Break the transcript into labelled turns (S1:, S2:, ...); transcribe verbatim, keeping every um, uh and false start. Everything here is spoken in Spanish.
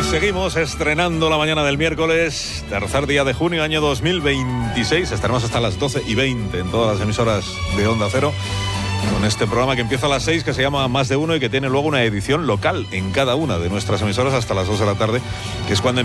S1: Seguimos estrenando la mañana del miércoles, tercer día de junio, año dos mil veintiséis. Estaremos hasta las doce y veinte en todas las emisoras de Onda Cero, con este programa que empieza a las seis, que se llama Más de Uno y que tiene luego una edición local en cada una de nuestras emisoras hasta las dos de la tarde, que es cuando